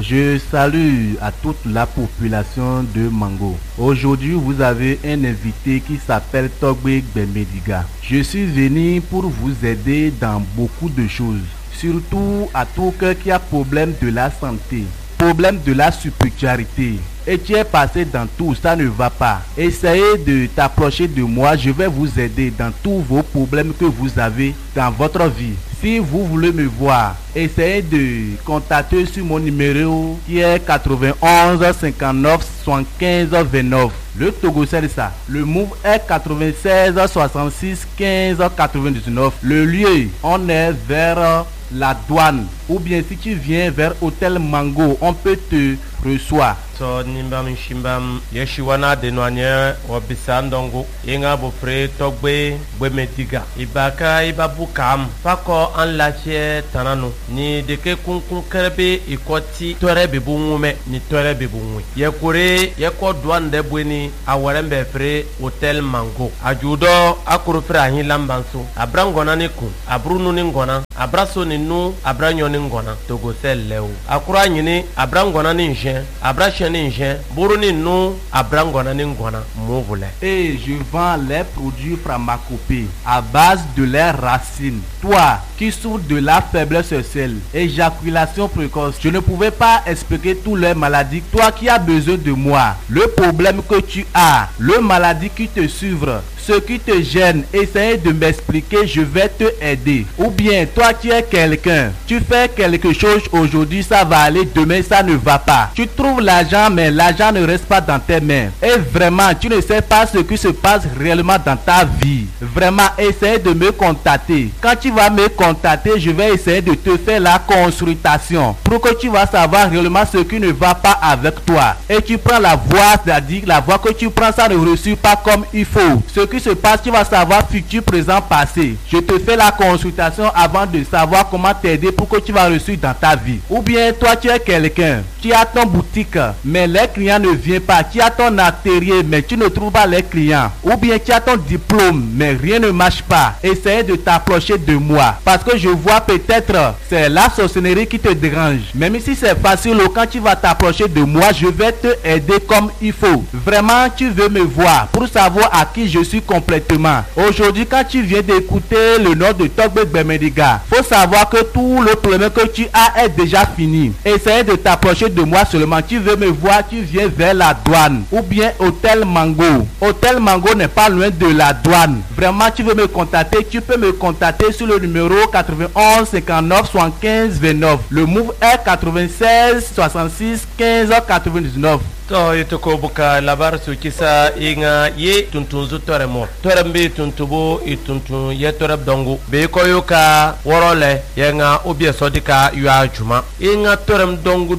Je salue à toute la population de Mango. Aujourd'hui, vous avez un invité qui s'appelle Togbe Gbemediga. Je suis venu pour vous aider dans beaucoup de choses. Surtout à tout cœur qui a problème de la santé, problème de la spiritualité. Et tu es passé dans tout, ça ne va pas. Essayez de t'approcher de moi, je vais vous aider dans tous vos problèmes que vous avez dans votre vie. Si vous voulez me voir, essayez de contacter sur mon numéro qui est 91 59 75 29. Le Togo c'est ça. Le move est 96 66 15 99. Le lieu, on est vers la douane. Ou bien si tu viens vers Hôtel Mango, on peut te recevoir. So nimbam shimbam yeshiwana denwanye wabisandongo yenga bofre Togbe Gbemediga ibaka ibabukam fako an lache tanano ni deke kunkun kerebe ikoti torebe bungume ni torebe bunwe yekure yeko douane bweni awarembe fre Hôtel Mango ajudo akuru fre ahin lambanso abrangona ni ku abrunu ni ngona abraso ni nu abranyo ni ngona Togo sellew akura nyini abrangona ni njen abrashe Buruni nous abrangona n'ingona mouvle. Et je vends les produits pharmacopées à base de leurs racines. Toi qui souffres de la faiblesse sexuelle, éjaculation précoce, je ne pouvais pas expliquer toutes les maladies. Toi qui as besoin de moi, le problème que tu as, le maladie qui te suivre, ce qui te gêne, essayez de m'expliquer, je vais te aider. Ou bien toi qui es quelqu'un, tu fais quelque chose aujourd'hui, ça va aller, demain ça ne va pas. Tu trouves l'argent mais l'argent ne reste pas dans tes mains. Et vraiment, tu ne sais pas ce qui se passe réellement dans ta vie. Vraiment, essaye de me contacter. Quand tu vas me contacter, je vais essayer de te faire la consultation pour que tu vas savoir réellement ce qui ne va pas avec toi. Et tu prends la voie, c'est-à-dire la voie que tu prends, ça ne reçoit pas comme il faut. Ce qui se passe, tu vas savoir futur, présent, passé. Je te fais la consultation avant de savoir comment t'aider pour que tu vas réussir dans ta vie. Ou bien toi, tu es quelqu'un, tu as ton boutique, mais les clients ne viennent pas. Tu as ton atelier, mais tu ne trouves pas les clients. Ou bien tu as ton diplôme, mais rien ne marche pas. Essaye de t'approcher de moi. Parce que je vois peut-être c'est la sorcellerie qui te dérange. Même si c'est facile, quand tu vas t'approcher de moi, je vais te aider comme il faut. Vraiment, tu veux me voir pour savoir à qui je suis complètement. Aujourd'hui, quand tu viens d'écouter le nom de Togbe Gbemediga, faut savoir que tout le problème que tu as est déjà fini. Essaye de t'approcher de moi seulement. Tu veux me voir, tu viens vers la douane ou bien Hôtel Mango. Hôtel Mango n'est pas loin de la douane. Vraiment, tu veux me contacter, tu peux me contacter sur le numéro 91 59 75 29. Le move est 96 66 15 99. To itoko buka labar su kisa inga ye tuntunzu toremo torembe tuntubo ituntun ye toreb dongu be koyoka worole yenga obie sodika yua juma inga torem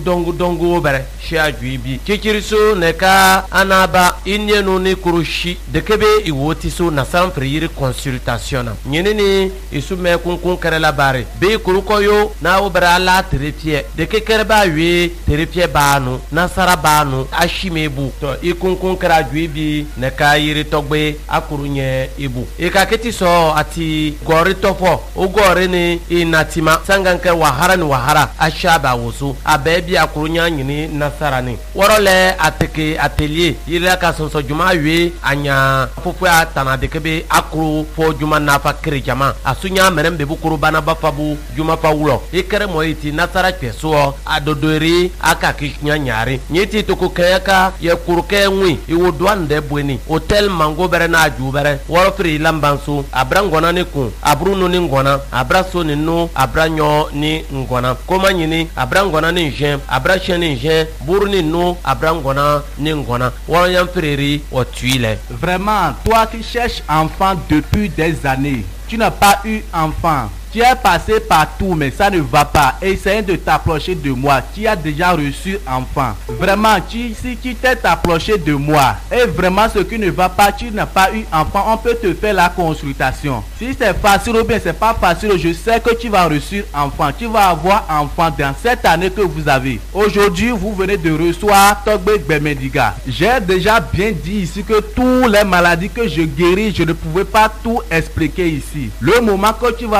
dongu bere shia juibi kikiriso neka anaba inyenu ni kurushi dekebe iwotiso na sanfre yiri consultation nyenene isume kunkun kare labare be kurukoyo na obera la terepie dekekere ba wi terepie banu nasara banu ashimebu to ikunkun kara juibi ne ka yiri Togbe akurunye ibu ikaketi so ati gori tofo ugori ni inatima sanganke wahara ashaba wusu abebi akurunya nyini nasarani worole ateke atelier yiri ka sonso juma wi anya fufu atana dekebe akuru fo juma nafa kirjama asunya merembe bukuru bana bafabu juma pawulo ikere moiti nasara kweso adodori aka kishnya nyari nyiti tukuke ka ye kurke nwi iwo douane bweni Hôtel Mango bere na ajubere worofri lambanso abrangona ni ku abruno ni ngona abraso ni no abranyo ni ngona koma nyini abrangona ni njen abrache ni njen burni no abrangona ni ngona woroyam freri o tuile. Vraiment, toi qui cherches enfant depuis des années, tu n'as pas eu enfant. Tu es passé partout, mais ça ne va pas. Essaye de t'approcher de moi. Tu as déjà reçu enfant. Vraiment, si tu t'es approché de moi, et vraiment ce qui ne va pas, tu n'as pas eu enfant, on peut te faire la consultation. Si c'est facile ou bien c'est pas facile, je sais que tu vas reçu enfant. Tu vas avoir enfant dans cette année que vous avez. Aujourd'hui, vous venez de recevoir Togbe Gbemediga. J'ai déjà bien dit ici que toutes les maladies que je guéris, je ne pouvais pas tout expliquer ici. Le moment que tu vas m'appeler,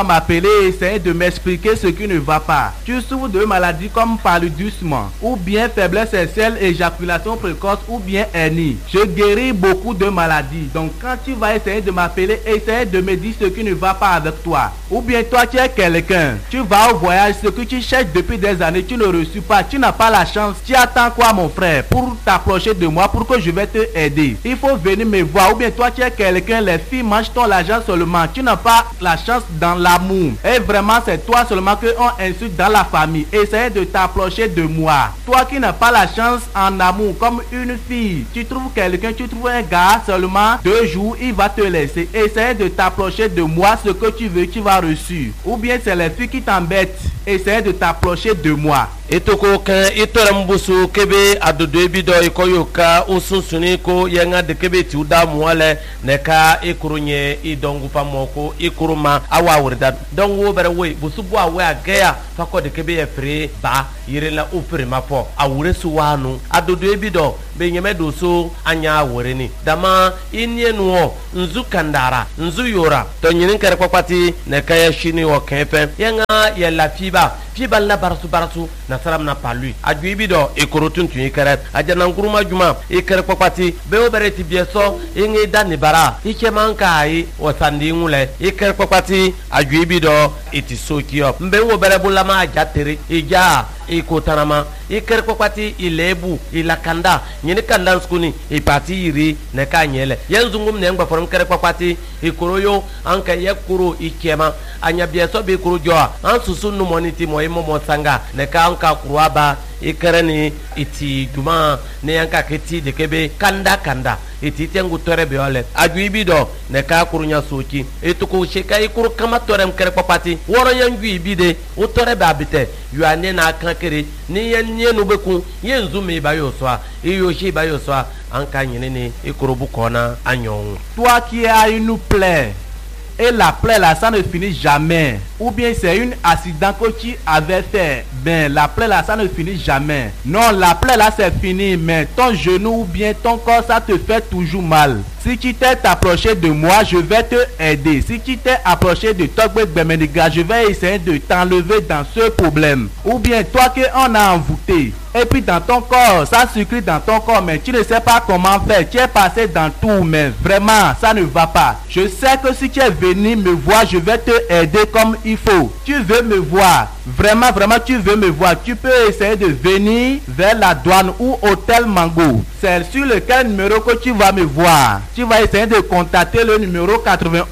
m'appeler et essayer de m'expliquer ce qui ne va pas. Tu souffres de maladies comme paludisme, ou bien faiblesse sexuelle, éjaculation précoce, ou bien hernie. Je guéris beaucoup de maladies. Donc quand tu vas essayer de m'appeler, essaye de me dire ce qui ne va pas avec toi. Ou bien toi tu es quelqu'un, tu vas au voyage, ce que tu cherches depuis des années, tu ne reçois pas, tu n'as pas la chance. Tu attends quoi mon frère pour t'approcher de moi, pour que je vais te aider? Il faut venir me voir. Ou bien toi tu es quelqu'un, les filles mangent ton argent seulement, tu n'as pas la chance dans l'amour. Et vraiment c'est toi seulement qu'on insulte dans la famille. Essaye de t'approcher de moi. Toi qui n'as pas la chance en amour comme une fille, tu trouves quelqu'un, tu trouves un gars seulement 2 jours, il va te laisser. Essaye de t'approcher de moi, ce que tu veux, tu vas reçu. Ou bien c'est les filles qui t'embêtent. Essaye de t'approcher de moi. Etoko kan itorambusu kebe adodo ebido ikoyoka ususuni ko yenga de kebe ti uda muale neka ikurunye idongu pamoko ikuruma awa wurda dongo bere we busubu awe agaya fako de kebe efre ba yirela ufre mafo awure suwanu adodo ebido be nyeme doso anya awureni dama inienuo nzu kandara nzu yora to nyirin kare kwakwati neka ya shini o kenfe yenga ya lafiba fiba la barasu na saram na palui adwi do ekorotun tun ikere ajana nkuruma juma ikere kwakwati be obereti bieso ingi dani bara ike mankai osandi ngule ikere kwakwati adwi do itisokio mbe wo bere bulama ajatere ija ikotanama ikere kwakwati ilebu ilakanda nyini kanda skuni ipati iri ne kanyele yenzungum ne ngba forum kere kwakwati ikoroyo anka yekuru ikema anya bieso be kurojo ansusu no moniti moimo sanga ne ka anka kuruaba ikereni iti juma ne yanka keti de kebe kanda iti tengu tore beole adwi do ne ka kurunya soki etuko sheka ikuru kama tore mkere papati woro yangu ibide utore ba bite yuane na kankere ni yenye no beku yenzu me bayo so iyo shi bayo so anka nyene ne ikuru bukona anyon. Toi qui as une plaie et la plaie là ça ne finit jamais, ou bien c'est un accident que tu avais fait, ben la plaie là ça ne finit jamais. Non, la plaie là c'est fini, mais ton genou ou bien ton corps ça te fait toujours mal. Si tu t'es approché de moi, je vais te aider. Si tu t'es approché de Togbe Bemeniga, je vais essayer de t'enlever dans ce problème. Ou bien toi que on a envoûté, et puis dans ton corps, ça circule dans ton corps, mais tu ne sais pas comment faire. Tu es passé dans tout, mais vraiment, ça ne va pas. Je sais que si tu es venu me voir, je vais te aider comme il faut. Tu veux me voir, vraiment, tu veux me voir. Tu peux essayer de venir vers la douane ou Hôtel Mango. C'est sur lequel numéro que tu vas me voir. Tu vas essayer de contacter le numéro 91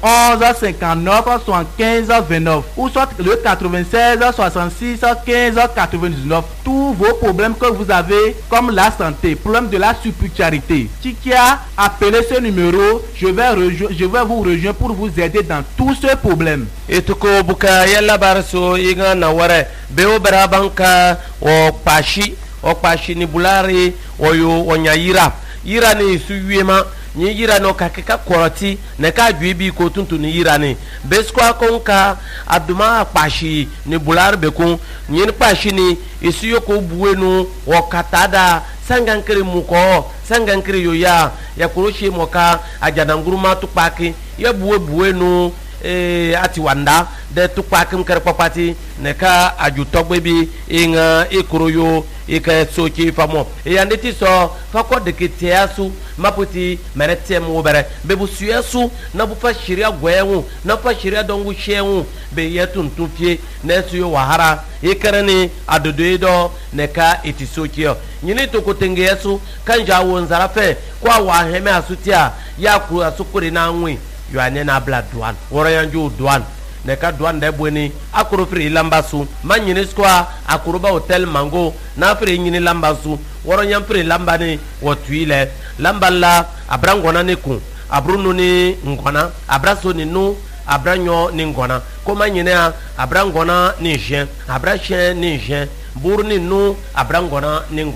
59 75 29 ou soit le 96 66 15 99. Tous vos problèmes que vous avez comme la santé, problème de la spiritualité. Si tu as appelé ce numéro, je vais vous rejoindre pour vous aider dans tous ces problèmes. Et tout ko buka yalla barso iga na ware beo barabanka o pashi ni bulari oyo onyayira yira ni suwema ni yira no kakeka koroti ne ka dwebi ko tuntu ni yira ni besko konka aduma pashi ni bular bekun ni pashi ni isiyo ko buwenu o katada sangankere muko sangankere yoya ya kuroshi moka ajananguruma tupaki ya buwenu ati wanda de tukpakim kere papati ne ka ajutogbe bi inga ikoroyo ika soki famo yandeti so fako de kitiasu maputi meretem wobere bebu suyasu na bu fa shiria gwenwu na fa shiria dongu shenwu be yetuntu fie na suyo wahara ikereni adodoido ne ka itisoki nyini tokotenge yesu kanja wonzara fe kwa wa heme asutia ya ku asukuri na nwi yuane na bla douane woro yanju douane ne ka douane de bweni akuru fri lambasu manyini skwa akuruba Hôtel Mango na fri nyini lambasu woro nyam fri lambani wotuile lamballa abrangona ne ku abruno ni ngona abraso ni nu abranyo ni ngona koma nyine abrangona ni jen abrachen ni jen burni nu abrangona ni ngona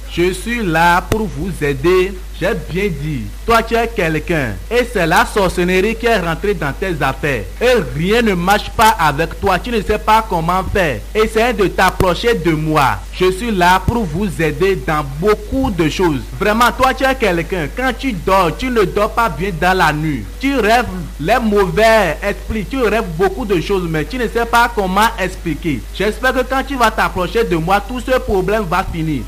Je suis là pour vous aider. J'ai bien dit, toi tu es quelqu'un et c'est la sorcellerie qui est rentrée dans tes affaires. Et rien ne marche pas avec toi, tu ne sais pas comment faire. Essaye de t'approcher de moi. Je suis là pour vous aider dans beaucoup de choses. Vraiment, toi tu es quelqu'un, quand tu dors, tu ne dors pas bien dans la nuit. Tu rêves les mauvais esprits, tu rêves beaucoup de choses, mais tu ne sais pas comment expliquer. J'espère que quand tu vas t'approcher de moi, tout ce problème va finir.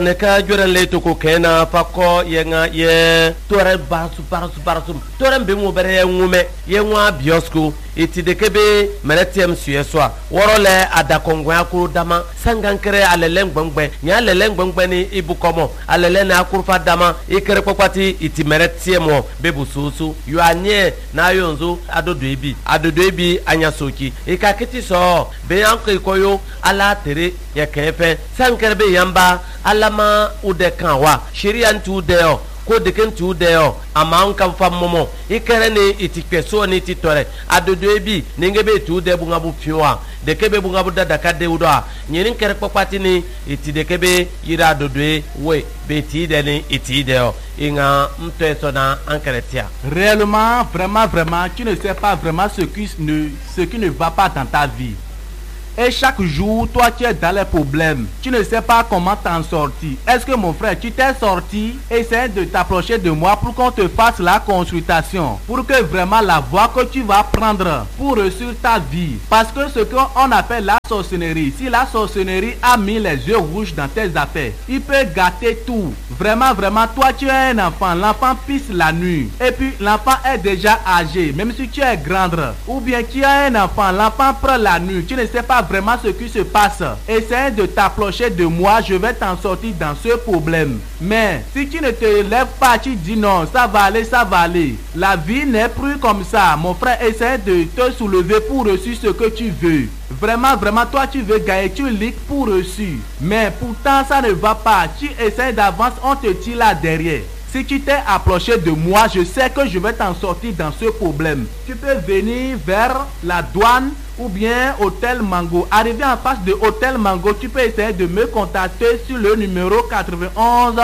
Ye tore barasu tore mbemu bere ngume ye nwa biosko iti de kebe meretiem sueswa worole adakongwa akuru dama sangankere alele ngbengbe nya alele ngbengbe ni ibukomo alele na akurfa dama ikere kwakwati iti meretiemo bebususu yo anye na yonzo adodo ebi anya soki ikakiti so be yanko ikoyo ala tere ye kefe sankere be yamba alama udekanwa shiri antu deo ko deken tu deo ama on kam fam momo ikere ne itikpeso ni titore adodo ebi ningebe tu de bunga bu fiwa de kebe bunga bu dada ka de udo nyirin kere popati ni iti de kebe yira adodo we beti de ni iti deo inga mteso na ankeretia. Réellement, vraiment, tu ne sais pas vraiment ce qui ne va pas dans ta vie. Et chaque jour, toi tu es dans les problèmes. Tu ne sais pas comment t'en sortir. Est-ce que mon frère, tu t'es sorti? Essaie de t'approcher de moi pour qu'on te fasse la consultation. Pour que vraiment la voie que tu vas prendre pour réussir ta vie. Parce que ce qu'on appelle la sorcellerie, si la sorcellerie a mis les yeux rouges dans tes affaires, il peut gâter tout. Vraiment, toi tu es un enfant. L'enfant pisse la nuit. Et puis l'enfant est déjà âgé. Même si tu es grande. Ou bien tu es un enfant. L'enfant prend la nuit. Tu ne sais pas vraiment ce qui se passe. Essaye de t'approcher de moi, je vais t'en sortir dans ce problème. Mais si tu ne te lèves pas, tu dis non, ça va aller. La vie n'est plus comme ça. Mon frère, essaye de te soulever pour réussir ce que tu veux. Vraiment, toi tu veux gagner, tu liques pour réussir. Mais pourtant ça ne va pas. Tu essaies d'avancer, on te tire là derrière. Si tu t'es approché de moi, je sais que je vais t'en sortir dans ce problème. Tu peux venir vers la douane ou bien Hôtel Mango. Arrivé en face de Hôtel Mango, tu peux essayer de me contacter sur le numéro 91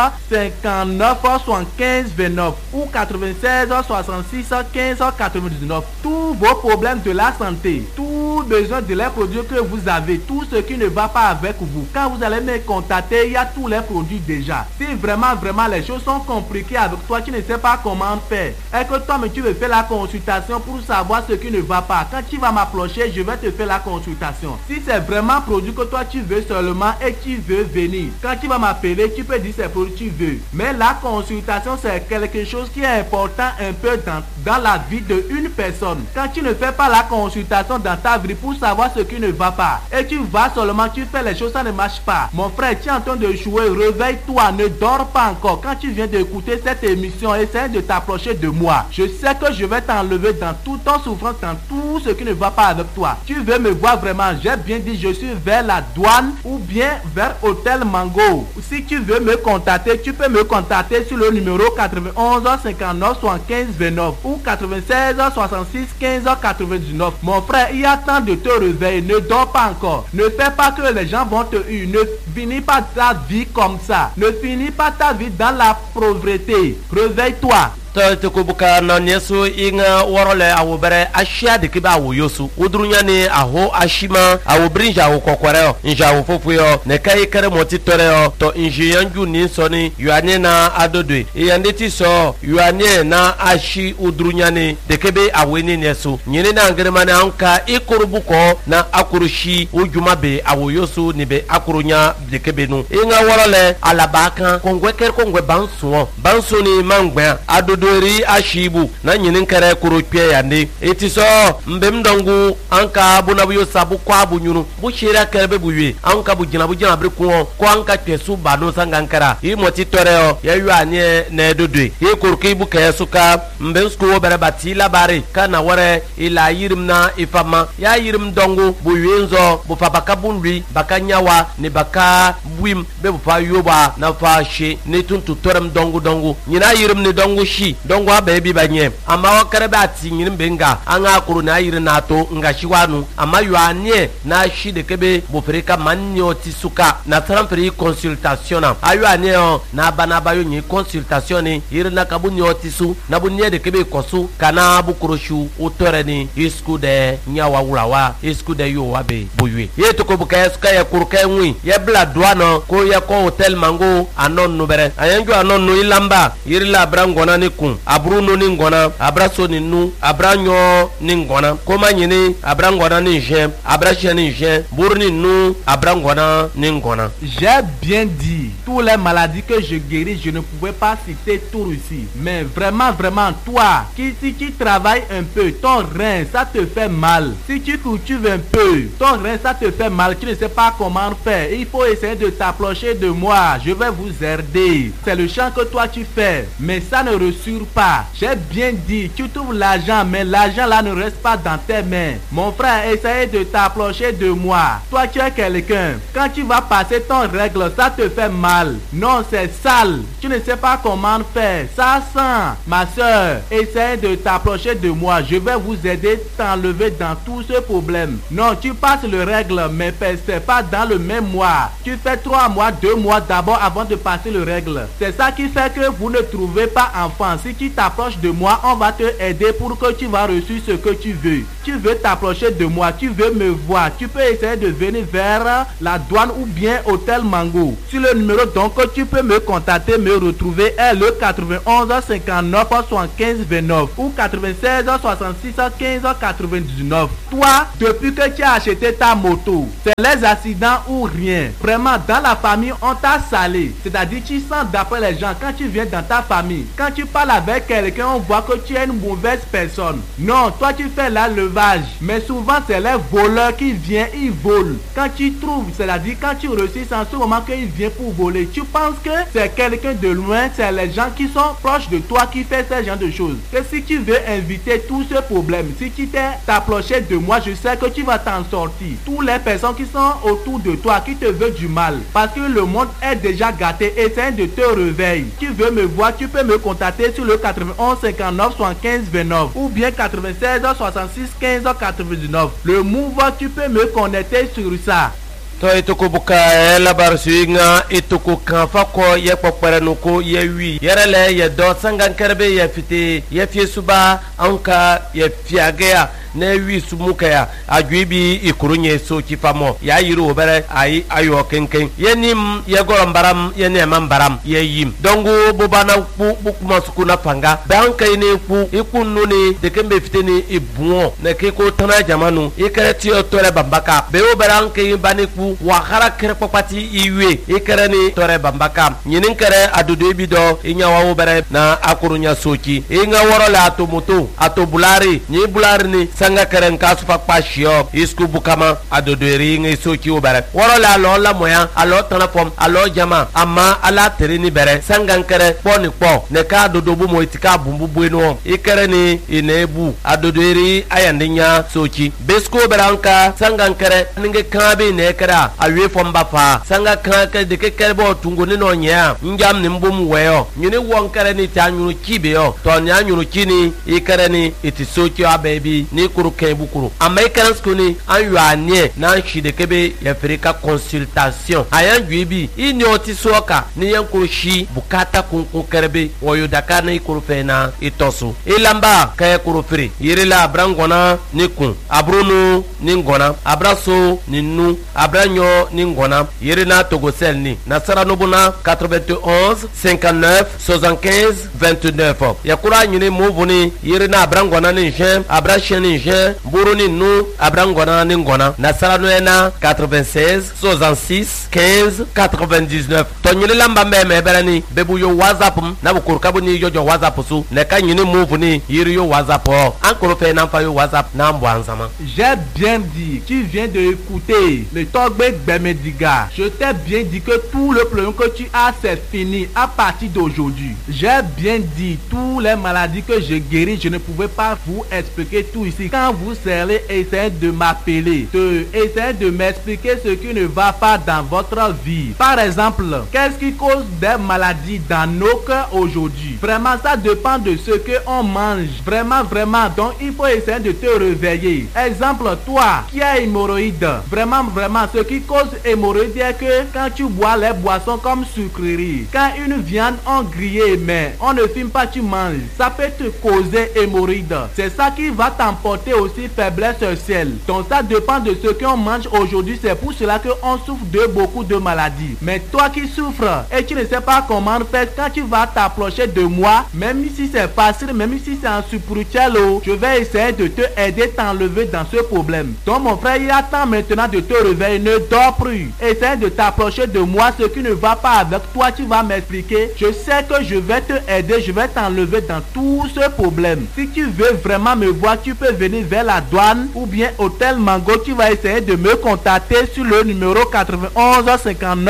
59 75 29 ou 96 66 15 99. Tous vos problèmes de la santé, tout besoin de les produits que vous avez, tout ce qui ne va pas avec vous. Quand vous allez me contacter, il y a tous les produits déjà. Si vraiment les choses sont compliquées avec toi, tu ne sais pas comment faire, et que toi mais tu veux faire la consultation pour savoir ce qui ne va pas, quand tu vas m'approcher, je vais te faire la consultation. Si c'est vraiment produit que toi tu veux seulement et tu veux venir, quand tu vas m'appeler, tu peux dire c'est produit que tu veux. Mais la consultation c'est quelque chose qui est important un peu dans la vie de une personne. Quand tu ne fais pas la consultation dans ta vie pour savoir ce qui ne va pas, et tu vas seulement, tu fais les choses, ça ne marche pas. Mon frère, tu es en train de jouer, réveille-toi, ne dors pas encore. Quand tu viens d'écouter cette émission, essaie de t'approcher de moi. Je sais que je vais t'enlever dans toute ton souffrance, dans tout ce qui ne va pas avec toi. Tu veux me voir vraiment, j'ai bien dit, je suis vers la douane ou bien vers Hôtel Mango. Si tu veux me contacter, tu peux me contacter sur le numéro 91 59 75 29 ou 96 66 15 99. Mon frère, il y a temps de te réveiller, ne dors pas encore. Ne fais pas que les gens vont te huer. Ne finis pas ta vie comme ça. Ne finis pas ta vie dans la pauvreté. Réveille-toi. to kubuka na nyeso inga worole awobere ashia de kiba awoyosu udrunya ni aho ashima awobrinja awokokoreo nja awofofuyo ne kai kere motitoreo to injiyanju ni soni yuane na adodwe iyandeti so yuane na ashi udrunya ni de kebe aweni nyeso nyine na ngerema na anka ikurubuko na akurushi ujumabe awoyosu ni be akurunya de kebe nu inga worole alabaka kongwe banso ni mangba adodori ashibu na nyinin kare kurukwe yande etiso mbem dongu anka bunabuyo sabu kwa bunyunu bu shira karbe buwe anka bujina brikuo ko anka kwesu bado sangankara i moti toreo ya yuanie na dodwe e kurki bu kayesuka mbem sko bere batila bare kana wore ila yirim na ifama ya yirim dongu bu yenzo bu fabaka bunri bakanyawa ni baka buim be bu fa yoba na fa she ne tuntu torem dongu nyina yirim ni dongu shi shi dongo baby banye ama wakare ba tinyin benga anga kuru na yiri na to nga shiwanu ama yuanie na shi de kebe bofrika manyo tisuka na transferi consultation ayo anie na bana bayo ni consultation ni yiri na kabuni otisu na bunye de kebe kosu kana bukuroshu utore ni isku de nyawa wulawa isku de yo wabe boywe ye to ko buka ska ya kurka nwi ye bla douane ko ya ko hotel mango anon no bere ayanjo anon no ilamba yiri la brangona ni kun abruno ni ngona abraso ni nu abranyo ni ngona ko manyini abrangona ni jem abrache ni jem burni nu abrangona ni ngona. J'ai bien dit tous les maladies que je guéris, je ne pouvais pas citer tout ici, mais vraiment toi si tu travailles un peu, ton rein ça te fait mal, si tu cultives un peu, ton rein ça te fait mal, tu ne sais pas comment faire, il faut essayer de t'approcher de moi, je vais vous aider. C'est le chant que toi tu fais, mais ça ne rassure pas. J'ai bien dit, tu trouves l'argent, mais l'argent là ne reste pas dans tes mains. Mon frère, essaye de t'approcher de moi. Toi tu es quelqu'un, quand tu vas passer ton règle, ça te fait mal. Non, c'est sale, tu ne sais pas comment faire, ça sent. Ma soeur, essaye de t'approcher de moi, je vais vous aider à t'enlever dans tout ce problème. Non, tu passes le règle, mais c'est pas dans le même mois. Tu fais 3 mois, 2 mois d'abord avant de passer le règle. C'est ça qui fait que vous ne trouvez pas enfant. Si tu t'approches de moi, on va te aider pour que tu vas reçu ce que tu veux. Tu veux t'approcher de moi, tu veux me voir, tu peux essayer de venir vers la douane ou bien Hôtel Mango. Sur le numéro donc tu peux me contacter, me retrouver est le 91 59 75 29 ou 96 66 15 99. Toi, depuis que tu as acheté ta moto, c'est les accidents ou rien. Vraiment, dans la famille, on t'a salé. C'est-à-dire, tu sens d'après les gens, quand tu viens dans ta famille, quand tu parles avec quelqu'un, on voit que tu es une mauvaise personne. Non, toi tu fais la levage. Mais souvent, c'est les voleurs qui viennent, ils volent. Quand tu trouves, c'est-à-dire quand tu réussis, c'est en ce moment qu'il vient pour voler. Tu penses que c'est quelqu'un de loin, c'est les gens qui sont proches de toi qui font ce genre de choses. Que si tu veux inviter tout ce problème, si tu t'es approché de moi, je sais que tu vas t'en sortir. Toutes les personnes qui sont autour de toi, qui te veulent du mal, parce que le monde est déjà gâté, essaye de te réveiller. Tu veux me voir, tu peux me contacter sur le 91 59 75 29 ou bien 96 66 15 99. Le mouvement, tu peux me connecter sur ça. To itoko buka labar suinga itoko kanfa ko ye kokpere no ko ye wi yerele ye do sangan kerbe ye fite ye fie suba anka ye fiagea na wi sumuka ya adwibi ikurunye so kifamo ya yiri obere ayi ayo kenken yenim ye gorambaram ye ne mambaram ye yim dongo bobana bukuma sukuna panga banka ine ku ikunnu ni de kembe fite ni ibuo na ke ko tana jamanu ikereti otore bambaka be oberan ke bani ku wakara kere popati iwe ikere ni tore bambaka nyinin kere adudu bido inyawa obere na akurunya soki inga worola atomoto atobulari ni bulari ni sanga keren kasu pakpashio isku bukama adodori ngi soki obere worola lola moya alo tanapom alo jama ama ala terini bere sanga kere poni po ne ka dodobu mo itika bumbu bueno ikere ni inebu adodori ayandinya soki besko beranka sanga kere ninge kabe ne kera awe fomba fa sanga kan de ke bo tungo ni no nya njam ni mbum weyo nyini won kere ni tanyuru kibe yo to nya nyuru kini ikere ni itisoki abebi ni kuru ke bukuru ama ikere skuni an yuanie na shide kebe ya frika consultation ayan juibi ini otisoka ni yankuru shi bukata kunkun kerebe woyo daka ni kuru fena itosu ilamba kay kuru firi yirila brangona ni kun abrunu ni ngona abraso ni nu abranyo ni ngona yirina togosel ni nasara nobuna 91 59 75 29 yakura nyine muvuni yirina abrangona ni jem abrache ni jem buru ni nu abrangona ni ngona nasara noena 96 66 15 99 to nyine lamba meme berani bebu yo whatsapp na bukurkabu ni yojo whatsapp su ne ka nyine muvuni yiri yo whatsapp encore fait nan fa yo whatsapp na mbwanzama. J'ai bien dit, tu viens de écouter le Togbe Bemediga. Je t'ai bien dit que tout le problème que tu as, c'est fini à partir d'aujourd'hui. J'ai bien dit, toutes les maladies que je guéris, je ne pouvais pas vous expliquer tout ici. quand vous allez essayer de m'appeler, essayer de m'expliquer ce qui ne va pas dans votre vie. Par exemple, qu'est-ce qui cause des maladies dans nos cœurs aujourd'hui? Vraiment, ça dépend de ce qu'on mange. Vraiment, donc il faut essayer de te réveiller. Exemple, toi qui as hémorroïde, vraiment, ce qui cause hémorroïde est que quand tu bois les boissons comme sucreries, quand une viande on grillée mais on ne fume pas, tu manges, ça peut te causer hémorroïde. C'est ça qui va t'emporter aussi faiblesse sexuelle. Donc ça dépend de ce qu'on mange aujourd'hui. C'est pour cela qu'on souffre de beaucoup de maladies. Mais toi qui souffres et tu ne sais pas comment faire, quand tu vas t'approcher de moi, même si c'est facile, même si c'est en spirituel, je vais essayer de te aider, t'enlever dans ce problème. Donc mon frère, il attend maintenant de te réveiller, ne dors plus. Essaye de t'approcher de moi, ce qui ne va pas avec toi, tu vas m'expliquer. Je sais que je vais te aider, je vais t'enlever dans tout ce problème. Si tu veux vraiment me voir, tu peux venir vers la douane ou bien Hôtel Mango. Tu vas essayer de me contacter sur le numéro 91 59